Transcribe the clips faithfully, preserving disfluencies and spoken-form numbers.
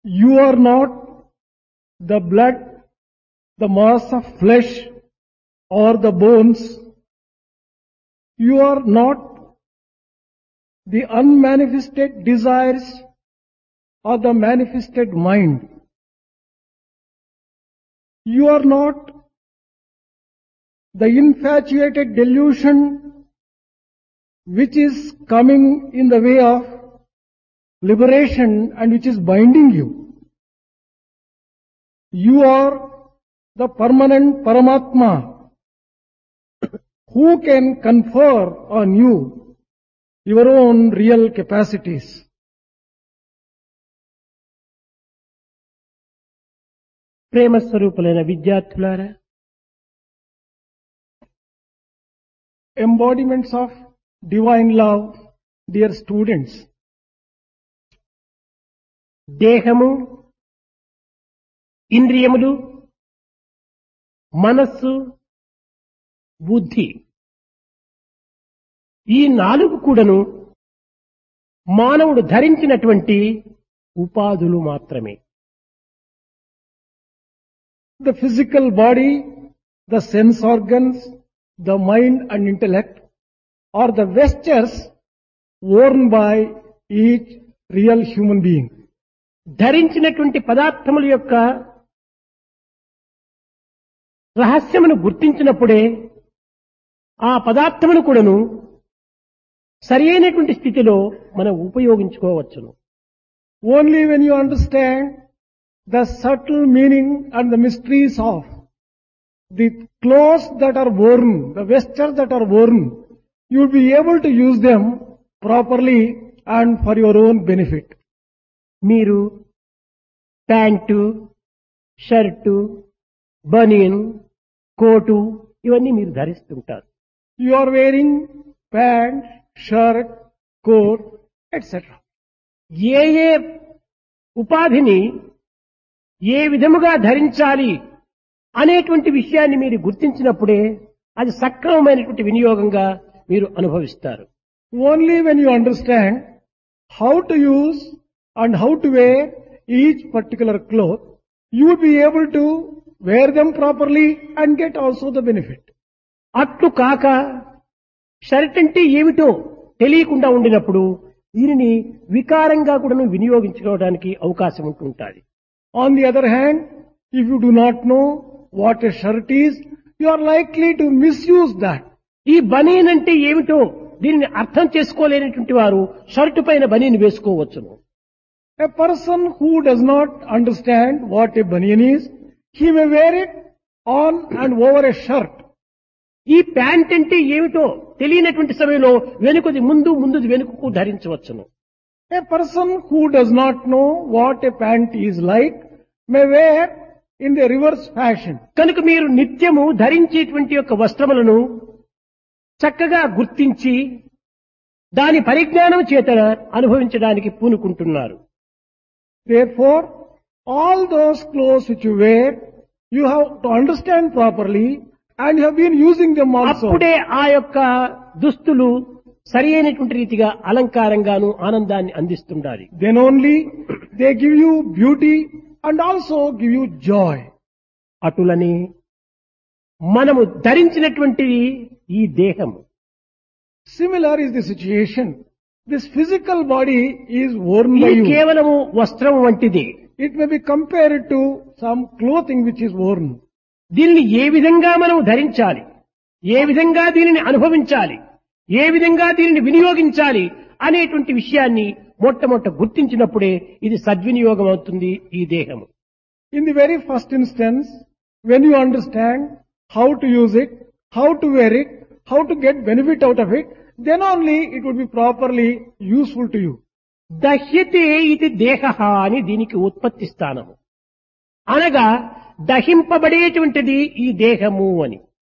You are not the blood, the mass of flesh or the bones. You are not the unmanifested desires or the manifested mind. You are not the infatuated delusion which is coming in the way of liberation and which is binding you. You are the permanent Paramatma who can confer on you your own real capacities. ప్రేమ స్వరూపులైన విద్యార్థులారా, embodiments of divine love, dear students, దేహము, ఇంద్రియములు, మనస్సు, బుద్ధి ఈ నాలుగు కూడాను మానవుడు ధరించినటువంటి ఉపాధులు మాత్రమే. the physical body, the sense organs, the mind and intellect are the vestures worn by each real human being. ధరించినటువంటి పదార్థముల యొక్క రహస్యమును గుర్తించినప్పుడే ఆ పదార్థమును కూడాను సరి అయినటువంటి స్థితిలో మనం ఉపయోగించుకోవచ్చును. Only when you understand the subtle meaning and the mysteries of the clothes that are worn, the vestures that are worn, you will be able to use them properly and for your own benefit. మీరు pant, shirt, బనియన్, coat ఇవన్నీ మీరు ధరిస్తుంటారు. You are wearing pant, shirt, coat, et cetera. ఏ ఏ ఉపాధిని ఏ విధముగా ధరించాలి అనేటువంటి విషయాన్ని మీరు గుర్తించినప్పుడే అది సక్రమమైనటువంటి వినియోగంగా మీరు అనుభవిస్తారు. Only when you understand how to use and how to wear each particular cloth, you will be able to wear them properly and get also the benefit. అట్లు కాక షర్ట్ అంటే ఏమిటో తెలియకుండా ఉండినప్పుడు దీనిని వికారంగా కూడా వినియోగించుకోవడానికి అవకాశం ఉంటుంటుంది. On the other hand, if you do not know what a shirt is, you are likely to misuse that. ఈ బనీన్ అంటే ఏమిటో దీనిని అర్థం చేసుకోలేనటువంటి వారు షర్టు పైన బనీన్ వేసుకోవచ్చును. A person who does not understand what a banian is, he may wear it on and over a shirt. ఈ pant అంటే ఏమిటో తెలియనటువంటి సమయంలో వెనుకది ముందు ముందుది వెనుకకు ధరించవచ్చును. A person who does not know what a pant is like may wear in the reverse fashion. కనుక మీరు నిత్యము ధరించేటువంటి యొక్క వస్త్రములను చక్కగా గుర్తించి దాని పరిజ్ఞానం చేత అనుభవించడానికి పూనుకుంటున్నారు. Therefore, all those clothes which you wear, you have to understand properly and you have been using them also. అప్పుడే ఆ యొక్క దుస్తులు సరి అయినటువంటి రీతిగా అలంకారంగాను ఆనందాన్ని అందిస్తుండాలి. Then only they give you beauty and also give you joy. అటులని మనము ధరించినటువంటి ఈ దేహము Similar is the situation. This physical body is worn by ఇది you. కేవలము వస్త్రం వంటిది. It may be compared to some clothing which is worn. దీనిని ఏ విధంగా మనం ధరించాలి, ఏ విధంగా దీనిని అనుభవించాలి, ఏ విధంగా దీనిని వినియోగించాలి అనేటువంటి విషయాన్ని మొట్టమొదట గుర్తించినప్పుడే ఇది సద్వినియోగం అవుతుంది ఈ దేహము. In the very first instance, when you understand how to use it, how to wear it, how to get benefit out of it, then only it would be properly useful to you. దహ్యతే ఇది దేహ అని దీనికి ఉత్పత్తి స్థానము. అనగా దహింపబడేటువంటిది ఈ దేహము అని.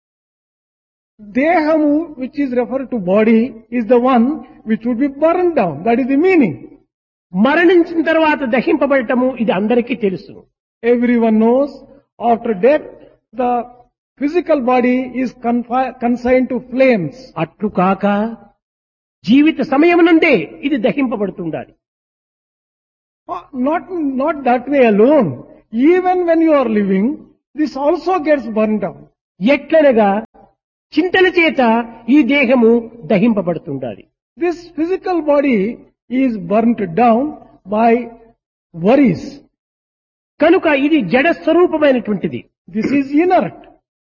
Dehamu, which is referred to body, is the one which would be burned down. That is the meaning. మరణించిన తర్వాత దహింపబడటము ఇది అందరికీ తెలుసు. Everyone knows after death the physical body is confi- consigned to flames. అట్లు కాక జీవిత సమయం నుండే ఇది దహింపబడుతుండాలి. Uh, Not, not that way alone. Even when you are living, this also gets burnt out. ఎట్లనగా చింతల చేత ఈ దేహము దహింపబడుతుండాలి. This physical body is burnt down by worries. కనుక ఇది జడ స్వరూపమైనటువంటిది. This is inert.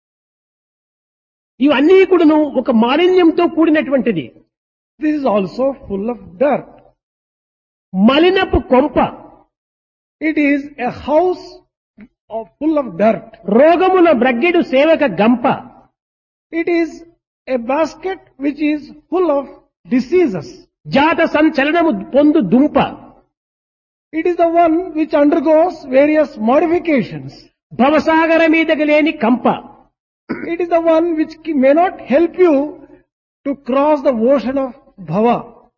ఇవన్నీ కూడాను ఒక మాలిన్యంతో కూడినటువంటిది. This is also full of dirt. మలినపు కొంప, It is a house of, full of dirt. రోగముల బ్రగ్గెడు సేవక గంప, It is a basket which is full of diseases. జాత సంచలనము పొందు దుంప, It is the one which undergoes various modifications. భవసాగర మీదకి లేని కంప, It is the one which may not help you to cross the ocean of bhava.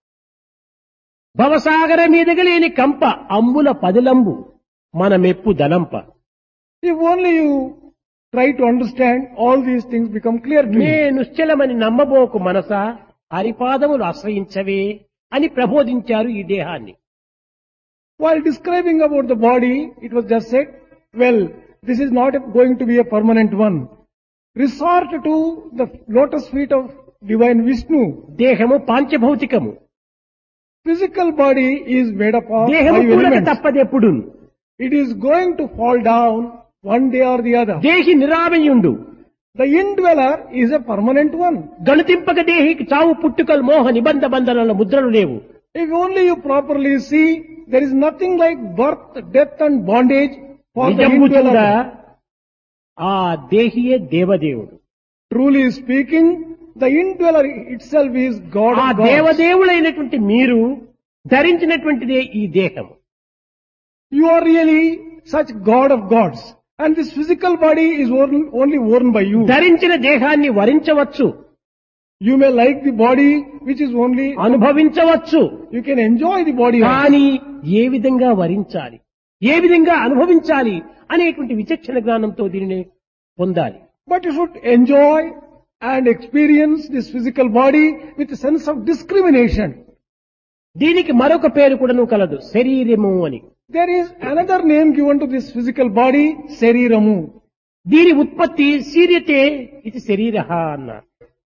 భవసాగర మీదకి లేని కంప అంబుల పదిలంబు మన మెప్పు దలంప. If only you try to understand, all these things become clear to నే you. నిశ్చలమని నమ్మబోకు మనస హరిపాదములు ఆశ్రయించవే అని ప్రబోధించారు ఈ దేహాన్ని. While describing about the body, it was just said, well, this is not going to be a permanent one. Resort to the lotus feet of divine Vishnu. దేహము పాంచభౌతికము. Physical body is made up of దేహము five కూడక elements. తప్పదెప్పుడు. It is going to fall down one day or the other. దేహి నిరామయుండు. The indweller is a permanent one. గణతింపక దేహికి చావు పుట్టుకలు మోహ నిబంధ బంధనాల ముద్రలు లేవు. If only you properly see, there is nothing like birth, death and bondage for the నిజంబుచుండా indweller. ఆ దేహియే దేవదేవుడు. Truly speaking, the indweller itself is God ఆ of gods. దేవదేవులైనటువంటి మీరు ధరించినటువంటిదే ఈ దేహము. You are really such God of gods. And this physical body is worn, only worn by you. ధరించిన దేహాన్ని వరించవచ్చు, You may like the body which is only, అనుభవించవచ్చు. you can enjoy the body. also. కానీ ఏ విధంగా వరించాలి, ఏ విధంగా అనుభవించాలి అనేటువంటి విచక్షణ జ్ఞానంతో దీనిని పొందాలి. But you should enjoy and experience this physical body with a sense of discrimination. దీనికి మరొక పేరు కూడాను కలదు, శరీరము అని. There is another name given to this physical body, Sariramu. దీని ఉత్పత్తి శీర్యతే ఇది శరీర అన్నారు.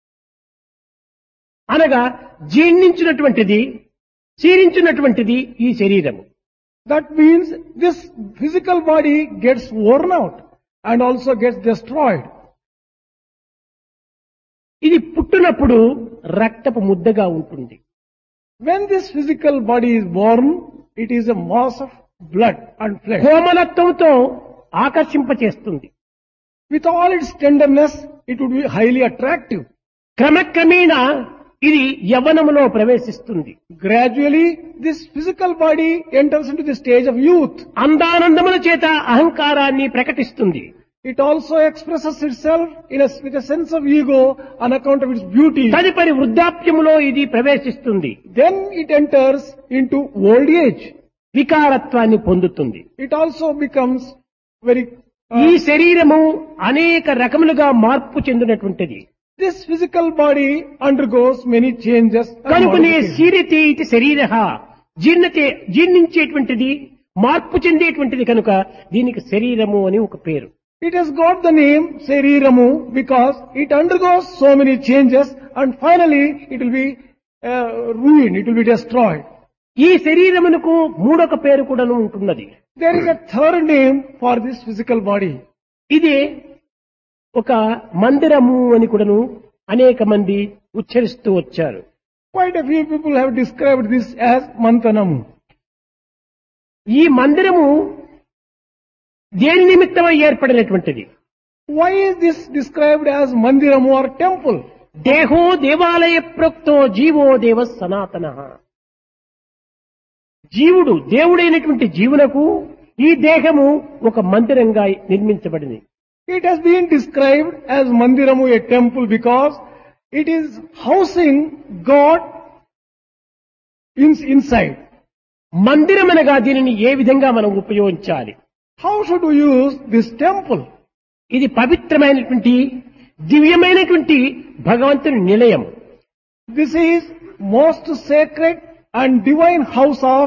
అనగా జీర్ణించినటువంటిది, క్షీణించినటువంటిది ఈ శరీరము. That means this physical body gets worn out and also gets destroyed. ఇది పుట్టినప్పుడు రక్తపు ముద్దగా ఉంటుంది. When this physical body is born, it is a mass of blood and flesh. కోమలత్వంతో ఆకర్షింపచేస్తుంది. With all its tenderness, it would be highly attractive. క్రమక్రమేణా ఇది యవ్వనములో ప్రవేశిస్తుంది. Gradually, this physical body enters into the stage of youth. అందానందముల చేత అహంకారాన్ని ప్రకటిస్తుంది. It also expresses itself in a, with a sense of ego on account of its beauty. తదుపరి వృద్ధాప్యములో ఇది ప్రవేశిస్తుంది. Then it enters into old age. వికారత్వాన్ని పొందుతుంది. It also becomes very... ఈ Uh, శరీరము అనేక రకములుగా మార్పు చెందినటువంటిది. this physical body undergoes many changes. and కనుకనే modifications. శీరతే ఇది శరీర జీర్ణతే జీర్ణించేటువంటిది, మార్పు చెందేటువంటిది కనుక దీనికి శరీరము అని ఒక పేరు. It has got the name Sariramu because it undergoes so many changes and finally it will be uh, ruined, it will be destroyed. ఈ శరీరమునకు మూడొక పేరు కూడాను ఉంటున్నది. There is a third name for this physical body. ఇది ఒక మందిరము అని కూడాను అనేక మంది ఉచ్చరిస్తూ వచ్చారు. Quite a few people have described this as Mantanamu. ఈ మందిరము దేని నిమిత్తమై ఏర్పడినటువంటిది? Why is this described as Mandiramu or temple? దేహో దేవాలయ ప్రోక్తో జీవో దేవ సనాతన. జీవుడు దేవుడైనటువంటి జీవునకు ఈ దేహము ఒక మందిరంగా నిర్మించబడింది. It has been described as Mandiramu, a temple, because it is housing God in, inside. మందిరమనగా దీనిని ఏ విధంగా మనం ఉపయోగించాలి? How should we use this temple? ఇది పవిత్రమైనటువంటి దివ్యమైనటువంటి భగవంతుని నిలయం. This is most sacred and divine house of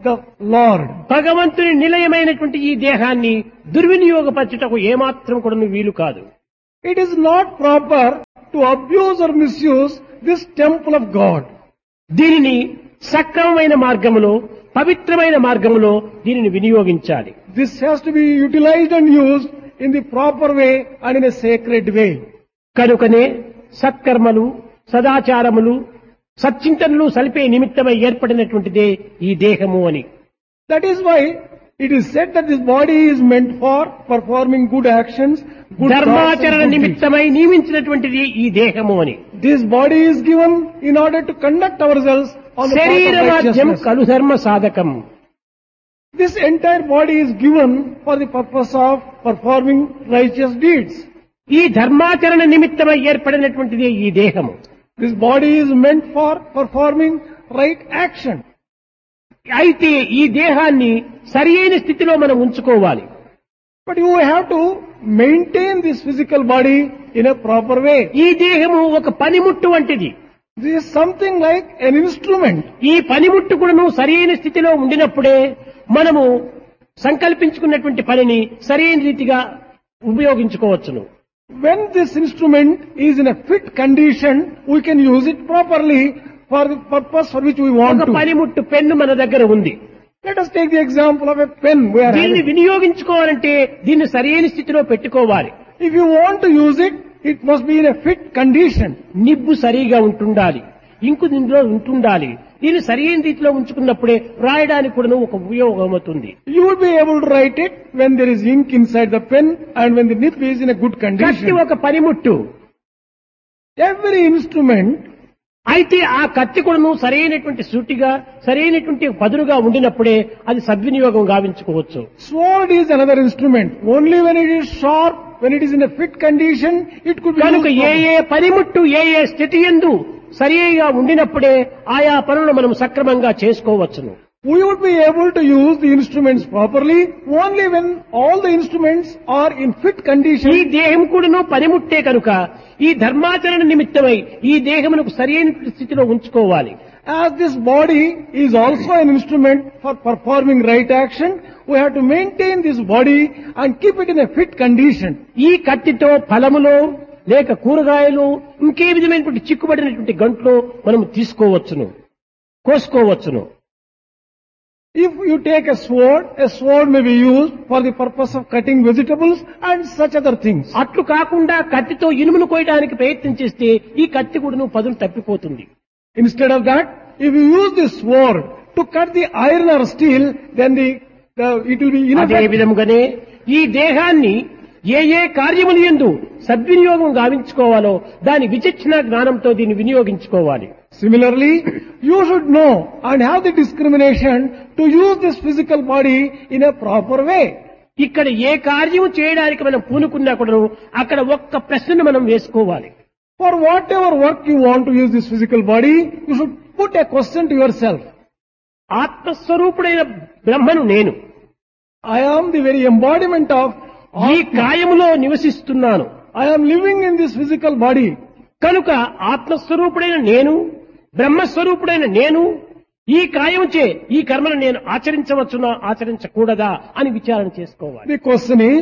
the Lord. భగవంతుని నిలయమైనటువంటి ఈ దేహాన్ని దుర్వినియోగపరచుటకు ఏమాత్రం కూడా వీలు కాదు. It is not proper to abuse or misuse this temple of God. దీనిని సక్రమమైన మార్గములో పవిత్రమైన మార్గములో దీనిని వినియోగించాలి. This has to be utilized and used in the proper way and in a sacred way. కనుకనే సత్కర్మలు సదాచారములు సచ్చింతనలు సలిపే నిమిత్తమై ఏర్పడినటువంటిదే ఈ దేహము అని. That is why it is said that this body is meant for performing good actions, good ధర్మాచరణ thoughts and good నిమిత్తమై నియమించినటువంటిది ఈ దేహము అని. deeds. This body is given in order to conduct ourselves on the path శరీర of మాధ్యం righteousness. కలు ధర్మ సాధకం. This entire body is given for the purpose of performing righteous deeds. ఈ ధర్మాచరణ నిమిత్తమై ఏర్పడినటువంటిదే ఈ దేహము. This body is meant for performing right action. అయితే ఈ దేహాన్ని సరి అయిన స్థితిలో మనం ఉంచుకోవాలి. But you have to maintain this physical body in a proper way. ఈ దేహము ఒక పనిముట్టు వంటిది. This is something like an instrument. ఈ పనిముట్టు కూడాను సరి అయిన స్థితిలో ఉండినప్పుడే మనము సంకల్పించుకున్నటువంటి పనిని సరైన రీతిగా ఉపయోగించుకోవచ్చును. When this instrument is in a fit condition, we can use it properly for the purpose for which we want ఒక to. పనిముట్టు పెన్ను మన దగ్గర ఉంది. Let us take the example of a pen we are దీన్ని having. వినియోగించుకోవాలంటే దీన్ని సరైన స్థితిలో పెట్టుకోవాలి. If you want to use it, it must be in a fit condition. Nib సరిగా ఉంటుండాలి, ఇంకు దీనిలో ఉంటుండాలి. దీన్ని సరైన రీతిలో ఉంచుకున్నప్పుడే రాయడానికి కూడా ఒక ఉపయోగం అవుతుంది. You will be able to write it when there is ink inside the pen and when the nib is in a good కత్తి condition. ఒక పనిముట్టు. Every instrument, అయితే ఆ కత్తి కూడాను సరైనటువంటి సూటిగా సరైనటువంటి పదునుగా ఉండినప్పుడే అది సద్వినియోగం గావించుకోవచ్చు. sword is another instrument. Only when it is sharp, when it is in a fit condition, it could be కనుక used ఏ properly. ఏ పనిముట్టు ఏ ఏ స్థితి యందు సరిగా ఉండినప్పుడే ఆయా పనులను మనం సక్రమంగా చేసుకోవచ్చును. We would be able to use the instruments properly only when all the instruments are in fit ఈ condition. దేహం కూడాను పనిముట్టే కనుక ఈ ధర్మాచరణ నిమిత్తమై ఈ దేహమునకు సరైన స్థితిలో ఉంచుకోవాలి. As this body is also an instrument for performing right action, we have to maintain this body and keep it in a fit condition. ఈ కత్తితో ఫలములో లేక కూరగాయలు ఇంకే విధమైనటువంటి చిక్కుబడినటువంటి గంటలో మనం తీసుకోవచ్చును, కోసుకోవచ్చును. If you take a sword, a sword may be used for the purpose of cutting vegetables and such other things. అట్లు కాకుండా కత్తితో ఇనుమును కోయడానికి ప్రయత్నం చేస్తే ఈ కత్తి కూడా పదును తప్పిపోతుంది. Instead of that, if you use this sword to cut the iron or steel, then the, the it will be అదే ineffective. విధముగానే ఈ దేహాన్ని ఏ ఏ కార్యములు యందు సద్వినియోగం గావించుకోవాలో దాని విచక్షణ జ్ఞానంతో దీన్ని వినియోగించుకోవాలి. Similarly, you should know and have the discrimination to use this physical body in a proper way. ఇక్కడ ఏ కార్యము చేయడానికి మనం పూనుకున్నా కూడా అక్కడ ఒక్క ప్రశ్నను మనం వేసుకోవాలి. For whatever work you want to use this physical body, you should put a question to yourself. ఆత్మస్వరూపుడైన బ్రహ్మను నేను I am the very embodiment of ఈ Atma. కాయములో నివసిస్తున్నాను I am living in this physical body. కనుక ఆత్మస్వరూపుడైన నేను బ్రహ్మస్వరూపుడైన నేను ఈ కాయముచే ఈ కర్మను నేను ఆచరించవచ్చునా ఆచరించకూడదా అని విచారణ చేసుకోవాలి. The question is,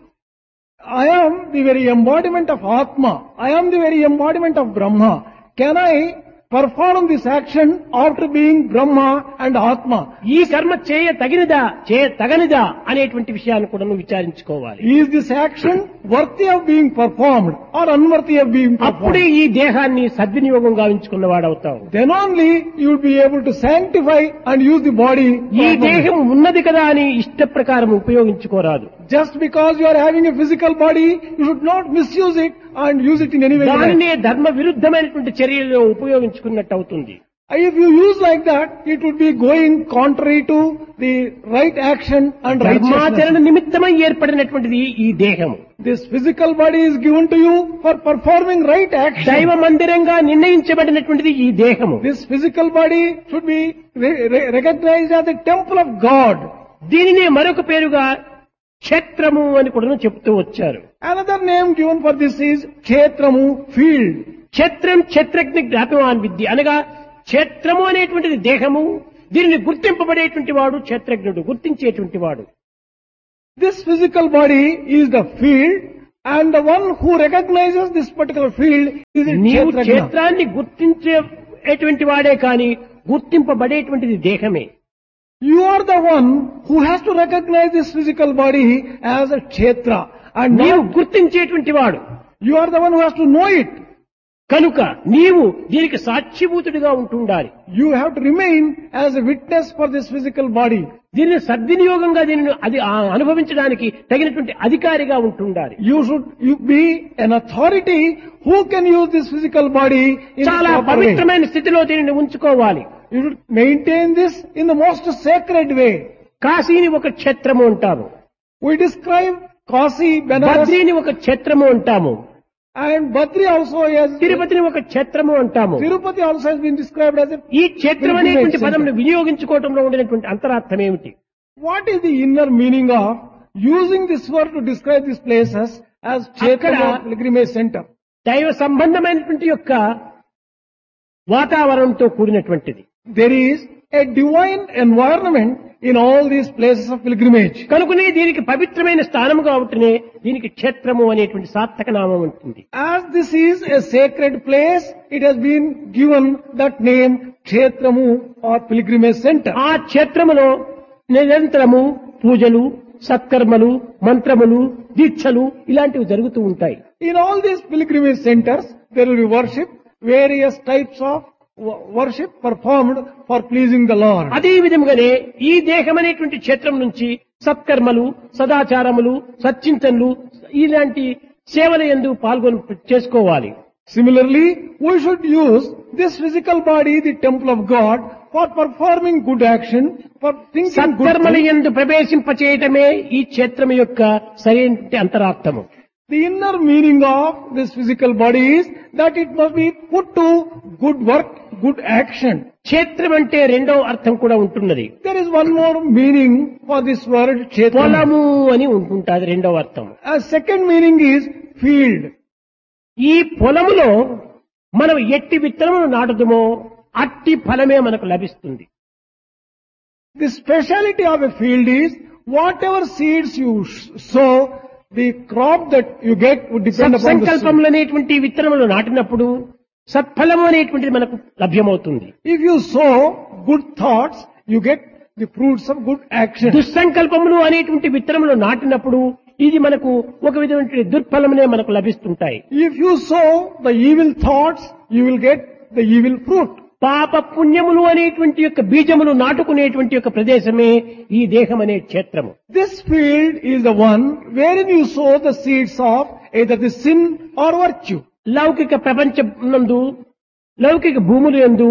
I am the very embodiment of Atma. I am the very embodiment of Brahma. Can I perform this action after being Brahma and Atma? ఈ కర్మ చేయ తగినదా చేయ తగనిదా అనేటువంటి విషయాన్ని కూడా నువ్వు విచారించుకోవాలి. Is this action worthy of being performed or unworthy of being అప్పుడే performed? ఈ దేహాన్ని సద్వినియోగం గావించుకున్న వాడవుతావు. Then only you will be able to sanctify and use the body ఈ properly. దేహం ఉన్నది కదా అని ఇష్ట ప్రకారం ఉపయోగించుకోరాదు. Just because you are having a physical body, you should not misuse it and use it in any way. you like. దానినే ధర్మ విరుద్ధమైనటువంటి చర్యల్లో ఉపయోగించుకున్నట్టు అవుతుంది. If you use like that, it would be going contrary to the right action and ధర్మాచరణ righteousness. నిమిత్తమై ఏర్పడినటువంటిది ఈ దేహము. This physical body is given to you for performing right action. దైవ మందిరంగా నిర్ణయించబడినటువంటిది ఈ దేహము. This physical body should be re- re- recognized as the temple of God. దీనినే మరొక పేరుగా క్షేత్రము అని కూడా చెప్తూ వచ్చారు. Another name given for this is Kshetramu, field. క్షేత్రం క్షేత్రజ్ఞ జ్ఞాపవాన్ విద్య అనగా క్షేత్రము అనేటువంటిది దేహము, దీనిని గుర్తింపబడేటువంటి వాడు క్షేత్రజ్ఞుడు, గుర్తించేటువంటి వాడు. This physical body is the field, and the one who recognizes this particular field is the నీవు Kshetrajna. క్షేత్రాన్ని గుర్తించేటువంటి వాడే కాని గుర్తింపబడేటువంటిది దేహమే. You are the one who has to recognize this physical body as a Kshetra, and నీవు not, గుర్తించేటువంటి వాడు you are the one who has to know it. కనుక నీవు దీనికి సాక్షిభూతుడిగా ఉంటుండాలి. You have to remain as a witness for this physical body. దీనిని సద్వినియోగంగా దీనిని అది ఆ అనుభవించడానికి తగినటువంటి అధికారిగా ఉంటుండాలి. You should you be an authority who can use this physical body in చాలా a proper way. పవిత్రమైన స్థితిలో దీనిని ఉంచుకోవాలి. You should maintain this in the most sacred way. కాశీని ఒక క్షేత్రము అంటాము, We describe Kasi, Benares, బద్రీని ఒక క్షేత్రము అంటాము, and Badri also has, తిరుపతిని ఒక క్షేత్రము అంటాము. Tirupati also has been described as a. ఈ క్షేత్రం అనేటువంటి పదంను వినియోగించుకోవడంలో ఉండినటువంటి అంతరార్థం ఏమిటి? What is the inner meaning of using this word to describe these places as Kshetra Akkada- pilgrimage center? దైవ సంబంధమైనటువంటి యొక్క వాతావరణంతో కూడినటువంటిది. There is a divine environment in all these places of pilgrimage. కనుకనే దీనికి పవిత్రమైన స్థానముగా ఉంటేనే దీనికి క్షేత్రము అనేటువంటి సార్థక నామం ఉంటుంది. As this is a sacred place, it has been given that name Kshetramu or pilgrimage center. ఆ క్షేత్రములో నిరంతరము పూజలు, సత్కర్మలు, మంత్రములు, దీక్షలు ఇలాంటివి జరుగుతూ ఉంటాయి. In all these pilgrimage centers, there will be worship, various types of wo- worship performed for pleasing the Lord. అదే విధముగానే ఈ దేహం అనేటువంటి క్షేత్రం నుంచి సత్కర్మలు, సదాచారములు, సచ్చింతనలు ఇలాంటి సేవల యందు పాల్గొని చేసుకోవాలి. Similarly, we should use this physical body, the temple of God, for performing good action, for thinking good సత్కర్మల things. యందు ప్రవేశింపచేయటమే ఈ క్షేత్రం యొక్క సరైన అంతరార్థము. The inner meaning of this physical body is that it must be put to good work, good action. క్షేత్రం అంటే రెండవ అర్థం కూడా ఉంటున్నది. There is one more meaning for this word Kshetra. పొలము అని ఉంటుంటుంది రెండవ అర్థం. A second meaning is field. ఈ పొలములో మనం ఎట్టి విత్తనమును నాటుదుమో అట్టి ఫలమే మనకు లభిస్తుంది. The speciality of a field is whatever seeds you sh- sow, the crop that you get would depend upon the seed. సంకల్పములు అనేటువంటి విత్తనములు నాటినప్పుడు సత్ఫలము అనేటువంటిది మనకు లభ్యమవుతుంది. If you sow good thoughts, you get the fruits of good action. దుస్సంకల్పములు అనేటువంటి విత్తనములు నాటినప్పుడు ఇది మనకు ఒక విధమైన దుర్ఫలమునే మనకు లభిస్తుంటాయి. If you sow the evil thoughts, you will get the evil fruit. పాప పుణ్యములు అనేటువంటి యొక్క బీజములు నాటుకునేటువంటి యొక్క ప్రదేశమే ఈ దేహం అనే క్షేత్రము. This field is the one wherein you sow the seeds of either the sin or virtue. లౌకిక ప్రపంచం నందు, లౌకిక భూముల యందు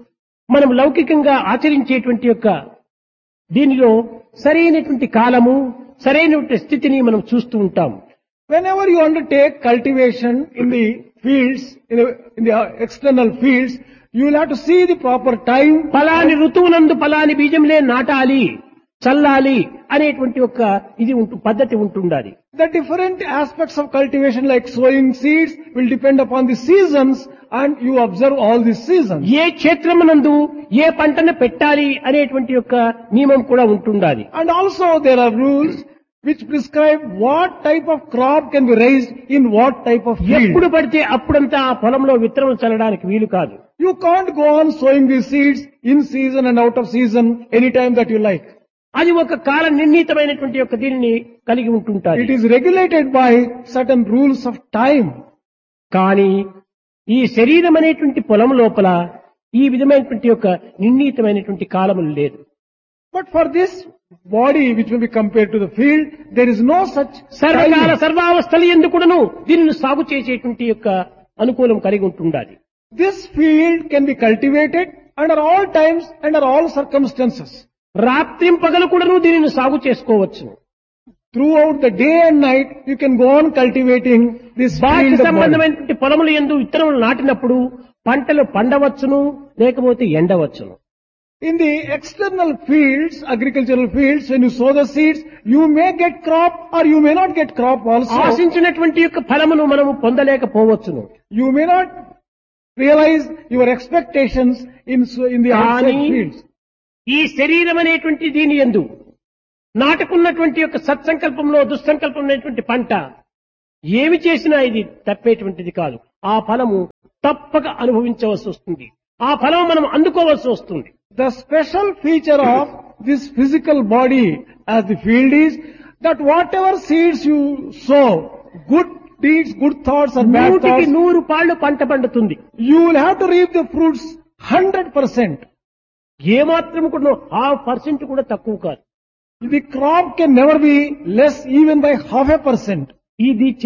మనం లౌకికంగా ఆచరించేటువంటి యొక్క దీనిలో సరైనటువంటి కాలము, సరైనటువంటి స్థితిని మనం చూస్తూ ఉంటాం. Whenever you undertake cultivation in the fields, in the, in the external fields, you will have to see the proper time. ఫలాని ఋతువునందు ఫలాని బీజంలే నాటాలి, చల్లాలి అనేటువంటి ఒక ఇది ఉంటు పద్ధతి ఉంటుండాలి. The different aspects of cultivation like sowing seeds will depend upon the seasons, and you observe all these seasons. ఏ క్షేత్రమునందు ఏ పంటను పెట్టాలి అనేటువంటి యొక్క నియమం కూడా ఉంటుండాలి. And also there are rules which prescribe what type of crop can be raised in what type of ఎప్పుడు field. పడితే అప్పుడంతా ఆ పొలంలో విత్తనం చల్లడానికి వీలు కాదు. You can't go on sowing these seeds in season and out of season anytime that you like. అది ఒక కాల నిర్ణీతమైనటువంటి యొక్క దీనిని కలిగి ఉంటుంటారు. It is regulated by certain rules of time. కానీ ఈ శరీరం అనేటువంటి పొలం లోపల ఈ విధమైనటువంటి యొక్క నిర్ణీతమైనటువంటి కాలములు లేదు. But for this body which will be compared to the field, there is no such సర్వకాల time. సర్వావస్థలు ఎందుకును దీనిని సాగు చేసేటువంటి యొక్క అనుకూలం కలిగి ఉంటుండాలి. This field can be cultivated under all times, under all circumstances. రాత్రిం పగలు కూడాను దీనిని సాగు చేసుకోవచ్చు. Throughout the day and night, you can go on cultivating this బాహ్య field of body. సంబంధమైనటువంటి పొలములు యందు విత్తనములు నాటినప్పుడు పంటలు పండవచ్చును, లేకపోతే ఎండవచ్చును. In the external fields, agricultural fields, when you sow the seeds, you may get crop or you may not get crop also. ఆశించినటువంటి యొక్క ఫలమును మనము పొందలేకపోవచ్చును. You may not realize your expectations in, so- in the outside కానీ fields. ఈ శరీరం అనేటువంటి దీని యందు నాటుకున్నటువంటి యొక్క సత్సంకల్పంలో దుస్సంకల్పం అనేటువంటి పంట ఏమి చేసినా ఇది తప్పేటువంటిది కాదు. ఆ ఫలము తప్పక అనుభవించవలసి వస్తుంది. ఆ ఫలం మనం అందుకోవాల్సి వస్తుంది. The special feature of this physical body as the field is that whatever seeds you sow, good deeds, good thoughts or bad నూటికి thoughts, నూరు పాళ్ళు పంట పండుతుంది. you will have to reap the fruits one hundred percent. ఏమాత్రం కూడా half percent కూడా తక్కువ కాదు. The crop can never be less even by half a percent. ఇది